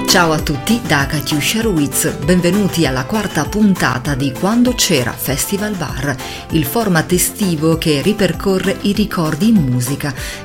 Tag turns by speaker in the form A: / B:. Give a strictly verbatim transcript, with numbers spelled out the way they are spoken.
A: Ciao a tutti da Katiuscia Ruiz, benvenuti alla quarta puntata di Quando c'era Festival Bar, il format estivo che ripercorre i ricordi in musica